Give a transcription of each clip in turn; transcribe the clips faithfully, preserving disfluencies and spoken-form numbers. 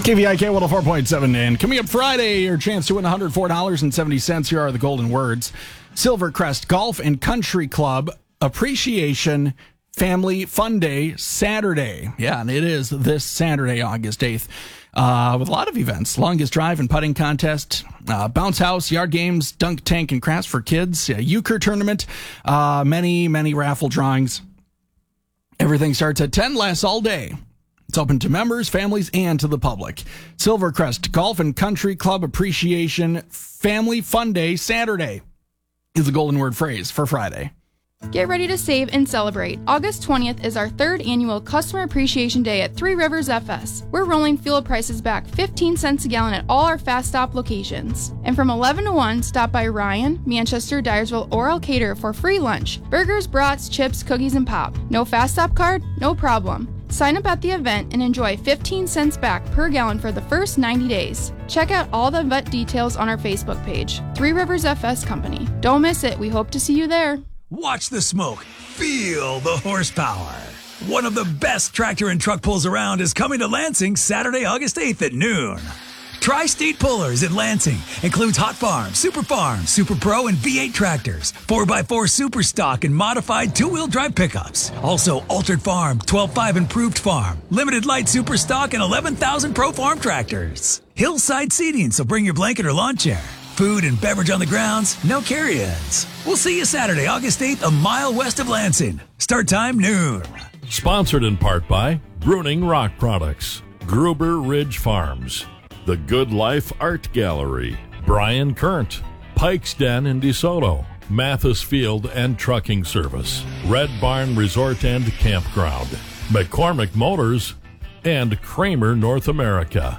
K V I K one oh four point seven, and coming up Friday, your chance to win one hundred four dollars and seventy cents. Here are the golden words. Silvercrest Golf and Country Club Appreciation Family Fun Day Saturday. Yeah, and it is this Saturday, August eighth, uh, with a lot of events. Longest drive and putting contest, uh, bounce house, yard games, dunk tank and crafts for kids, a euchre tournament, uh, many, many raffle drawings. Everything starts at ten, lasts all day. It's open to members, families, and to the public. Silvercrest Golf and Country Club Appreciation Family Fun Day Saturday is the golden word phrase for Friday. Get ready to save and celebrate. August twentieth is our third annual Customer Appreciation Day at Three Rivers F S. We're rolling fuel prices back fifteen cents a gallon at all our Fast Stop locations. And from eleven to one, stop by Ryan, Manchester, Dyersville, or Elkader for free lunch. Burgers, brats, chips, cookies, and pop. No Fast Stop card? No problem. Sign up at the event and enjoy fifteen cents back per gallon for the first ninety days. Check out all the event details on our Facebook page, Three Rivers F S Company. Don't miss it. We hope to see you there. Watch the smoke. Feel the horsepower. One of the best tractor and truck pulls around is coming to Lansing Saturday, August eighth at noon. Tri-State Pullers in Lansing includes Hot Farm, Super Farm, Super Pro, and V eight tractors, four by four Super Stock, and modified two-wheel drive pickups. Also, Altered Farm, twelve five Improved Farm, Limited Light Super Stock, and eleven thousand Pro Farm tractors. Hillside seating, so bring your blanket or lawn chair. Food and beverage on the grounds, no carry-ins. We'll see you Saturday, August eighth, a mile west of Lansing. Start time noon. Sponsored in part by Bruning Rock Products, Gruber Ridge Farms, The Good Life Art Gallery, Brian Current, Pike's Den in DeSoto, Mathis Field and Trucking Service, Red Barn Resort and Campground, McCormick Motors, and Kramer North America.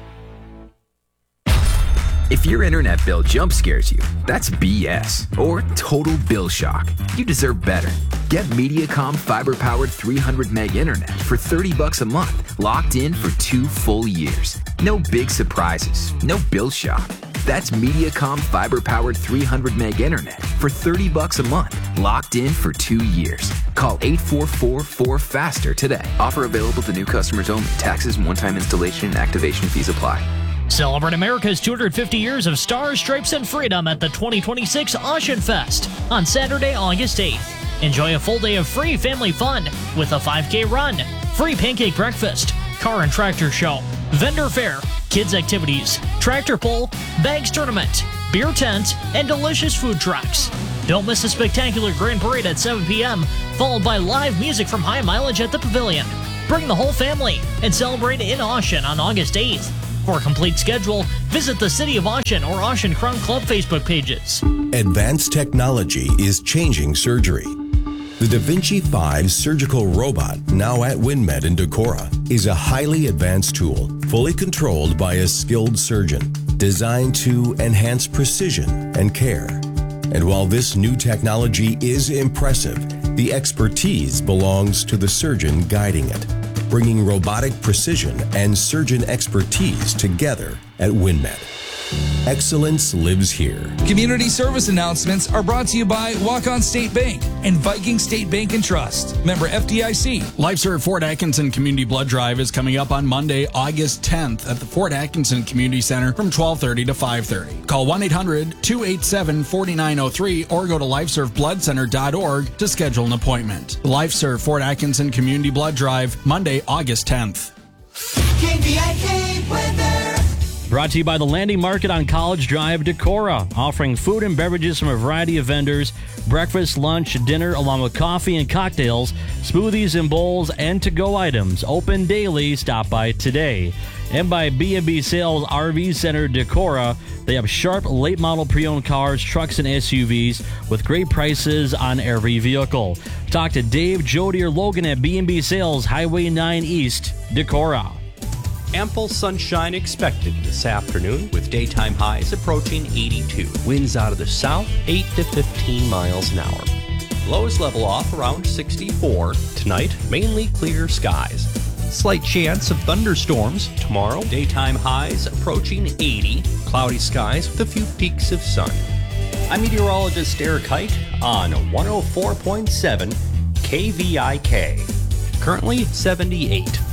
If your internet bill jump scares you, that's B S or total bill shock. You deserve better. Get Mediacom fiber-powered three hundred meg internet for thirty bucks a month, locked in for two full years. No big surprises, no bill shock. That's Mediacom fiber-powered three hundred meg internet for thirty bucks a month, locked in for two years. Call eight four four four FASTER today. Offer available to new customers only. Taxes and one-time installation and activation fees apply. Celebrate America's two hundred fifty years of Stars, Stripes, and Freedom at the twenty twenty-six Ocean Fest on Saturday, August eighth. Enjoy a full day of free family fun with a five K run, free pancake breakfast, car and tractor show, vendor fair, kids activities, tractor pull, bags tournament, beer tent, and delicious food trucks. Don't miss the spectacular Grand Parade at seven p.m., followed by live music from High Mileage at the Pavilion. Bring the whole family and celebrate in Ocean on August eighth. For a complete schedule, visit the City of Ocean or Ocean Crown Club Facebook pages. Advanced technology is changing surgery. The Da Vinci five surgical robot, now at WinMed in Decorah, is a highly advanced tool, fully controlled by a skilled surgeon, designed to enhance precision and care. And while this new technology is impressive, the expertise belongs to the surgeon guiding it, bringing robotic precision and surgeon expertise together at WinMed. Excellence lives here. Community service announcements are brought to you by Walk-On State Bank and Viking State Bank and Trust. Member F D I C. LifeServe Fort Atkinson Community Blood Drive is coming up on Monday, August tenth at the Fort Atkinson Community Center from twelve thirty to five thirty. Call one eight hundred two eight seven four nine zero three or go to lifeserve blood center dot org to schedule an appointment. LifeServe Fort Atkinson Community Blood Drive, Monday, August tenth. K V I K weather. Brought to you by the Landing Market on College Drive, Decorah, offering food and beverages from a variety of vendors, breakfast, lunch, dinner, along with coffee and cocktails, smoothies and bowls, and to-go items. Open daily. Stop by today. And by B and B Sales R V Center, Decorah. They have sharp, late-model pre-owned cars, trucks, and S U Vs with great prices on every vehicle. Talk to Dave, Jody, or Logan at B and B Sales, Highway nine East, Decorah. Ample sunshine expected this afternoon with daytime highs approaching eighty-two. Winds out of the south, eight to fifteen miles an hour. Lows level off around sixty-four. Tonight, mainly clear skies. Slight chance of thunderstorms tomorrow. Daytime highs approaching eighty. Cloudy skies with a few peaks of sun. I'm meteorologist Eric Hite on one oh four point seven K V I K. Currently seventy-eight.